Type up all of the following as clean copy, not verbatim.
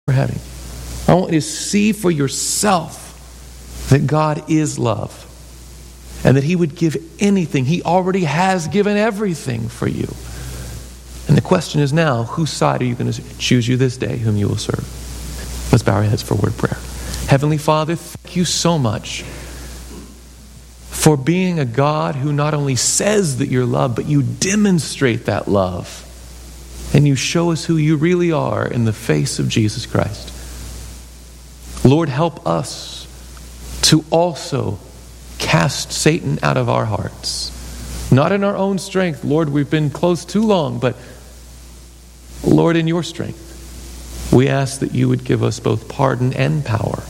we're having. I want you to see for yourself that God is love and that He would give anything. He already has given everything for you. And the question is now, whose side are you going to choose you this day, whom you will serve? Let's bow our heads for a word of prayer. Heavenly Father, thank you so much for being a God who not only says that you're love, but you demonstrate that love. And you show us who you really are in the face of Jesus Christ. Lord, help us to also cast Satan out of our hearts. Not in our own strength. Lord, we've been close too long, but Lord, in your strength, we ask that you would give us both pardon and power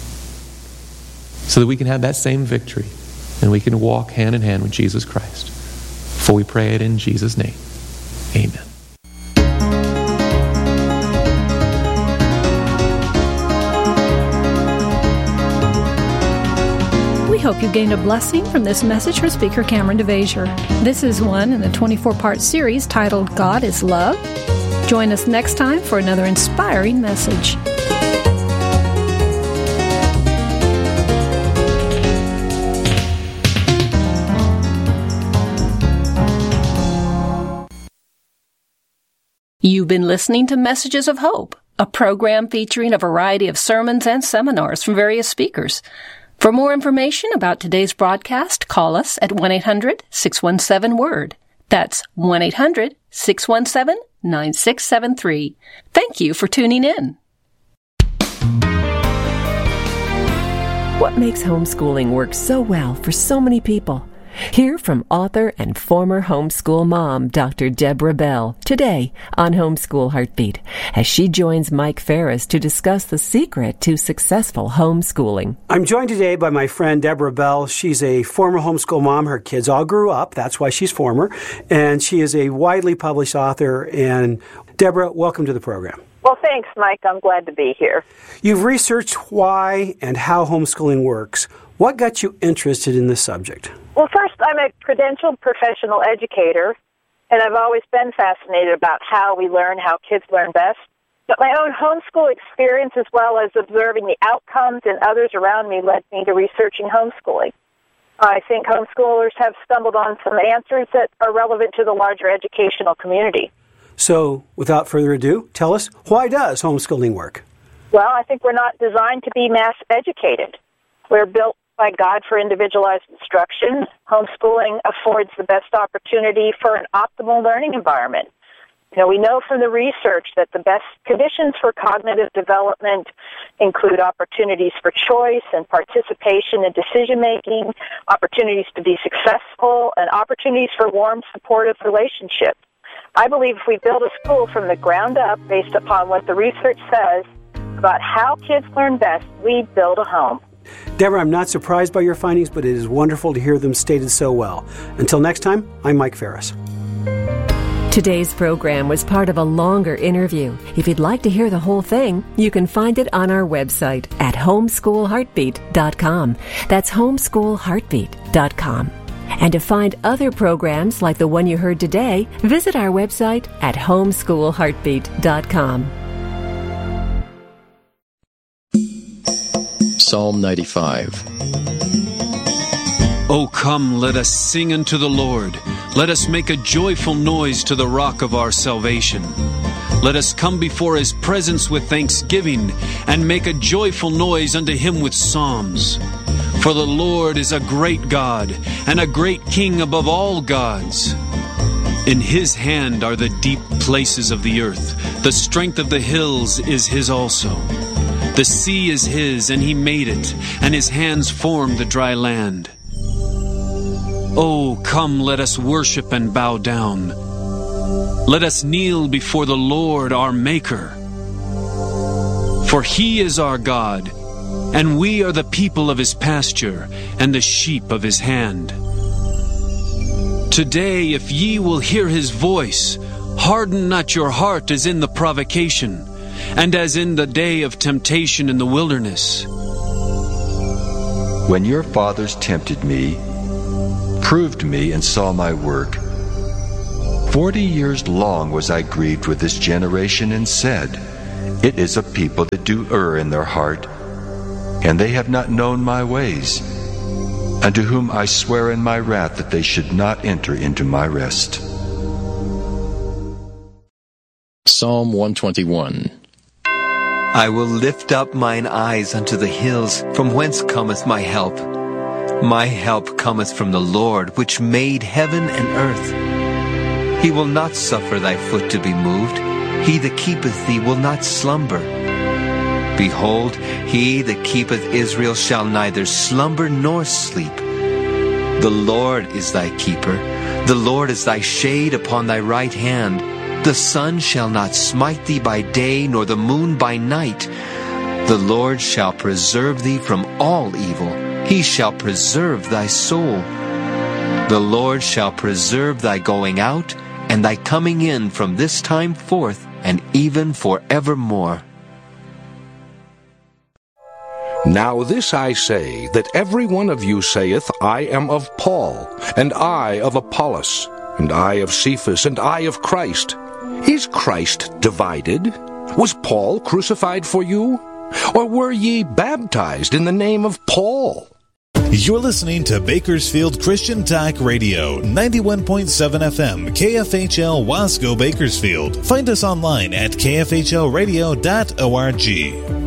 so that we can have that same victory and we can walk hand in hand with Jesus Christ. For we pray it in Jesus' name. Amen. We hope you gained a blessing from this message from Speaker Cameron DeVasier. This is one in the 24-part series titled God is Love. Join us next time for another inspiring message. You've been listening to Messages of Hope, a program featuring a variety of sermons and seminars from various speakers. For more information about today's broadcast, call us at 1-800-617-WORD. That's 1-800-617-9673. Thank you for tuning in. What makes homeschooling work so well for so many people? Hear from author and former homeschool mom, Dr. Deborah Bell, today on Homeschool Heartbeat, as she joins Mike Ferris to discuss the secret to successful homeschooling. I'm joined today by my friend Deborah Bell. She's a former homeschool mom. Her kids all grew up. That's why she's former. And she is a widely published author. And Deborah, welcome to the program. Well, thanks, Mike. I'm glad to be here. You've researched why and how homeschooling works. What got you interested in this subject? Well, first, I'm a credentialed professional educator, and I've always been fascinated about how we learn, how kids learn best. But my own homeschool experience, as well as observing the outcomes in others around me, led me to researching homeschooling. I think homeschoolers have stumbled on some answers that are relevant to the larger educational community. So, without further ado, tell us, why does homeschooling work? Well, I think we're not designed to be mass educated. We're built by God for individualized instruction. Homeschooling affords the best opportunity for an optimal learning environment. We know from the research that the best conditions for cognitive development include opportunities for choice and participation in decision-making, opportunities to be successful, and opportunities for warm, supportive relationships. I believe if we build a school from the ground up based upon what the research says about how kids learn best, we build a home. Deborah, I'm not surprised by your findings, but it is wonderful to hear them stated so well. Until next time, I'm Mike Ferris. Today's program was part of a longer interview. If you'd like to hear the whole thing, you can find it on our website at homeschoolheartbeat.com. That's homeschoolheartbeat.com. And to find other programs like the one you heard today, visit our website at homeschoolheartbeat.com. Psalm 95. O come, let us sing unto the Lord. Let us make a joyful noise to the rock of our salvation. Let us come before His presence with thanksgiving, and make a joyful noise unto Him with psalms. For the Lord is a great God, and a great King above all gods. In His hand are the deep places of the earth. The strength of the hills is His also. The sea is His, and He made it, and His hands formed the dry land. Oh, come, let us worship and bow down. Let us kneel before the Lord our Maker. For He is our God, and we are the people of His pasture, and the sheep of His hand. Today, if ye will hear His voice, harden not your heart as in the provocation, and as in the day of temptation in the wilderness. When your fathers tempted me, proved me, and saw my work, 40 years long was I grieved with this generation, and said, it is a people that do err in their heart, and they have not known my ways, unto whom I swear in my wrath that they should not enter into my rest. Psalm 121. I will lift up mine eyes unto the hills, from whence cometh my help. My help cometh from the Lord, which made heaven and earth. He will not suffer thy foot to be moved. He that keepeth thee will not slumber. Behold, he that keepeth Israel shall neither slumber nor sleep. The Lord is thy keeper. The Lord is thy shade upon thy right hand. The sun shall not smite thee by day, nor the moon by night. The Lord shall preserve thee from all evil. He shall preserve thy soul. The Lord shall preserve thy going out and thy coming in from this time forth and even forevermore. Now this I say, that every one of you saith, I am of Paul, and I of Apollos, and I of Cephas, and I of Christ. Is Christ divided? Was Paul crucified for you? Or were ye baptized in the name of Paul? You're listening to Bakersfield Christian Talk Radio, 91.7 FM, KFHL Wasco Bakersfield. Find us online at kfhlradio.org.